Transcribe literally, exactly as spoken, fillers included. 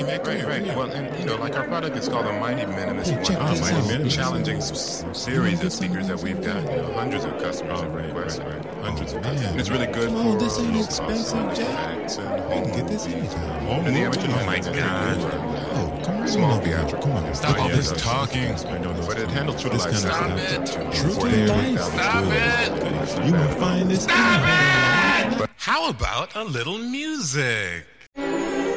hey, man, come Right, here, right. come here. Well, and you know, like our product is called a Mighty Minimalist Hey, check one. this Mighty out. Minimalist. Listen. Challenging s- series of speakers that we've got. You know, hundreds of customers have requested. Hundreds Oh, of man. customers. And it's really good Come for on, this ain't uh, expensive, sound Jack. effects and You home can get this movies. anytime. Home and the original Oh, my Mike's God. good. Oh, come on. Small over here. theatrical. Come on. Stop Oh, all yeah, this that's- talking. I know those. But it handles true to This life kind of sound. stuff. True to forty-eight life. thousand Stop good. it. You gonna find this? Stop it! How about a little music?